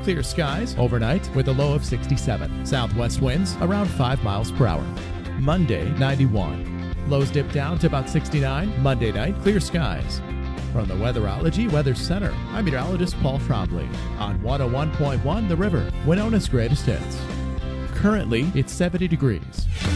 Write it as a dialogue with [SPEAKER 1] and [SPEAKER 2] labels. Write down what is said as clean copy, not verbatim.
[SPEAKER 1] Clear skies overnight with a low of 67. Southwest winds around 5 miles per hour. Monday, 91. Lows dip down to about 69. Monday night, clear skies. From the Weatherology Weather Center, I'm meteorologist Paul Trombley on 101.1 The River, Winona's greatest hits. Currently, it's 70 degrees.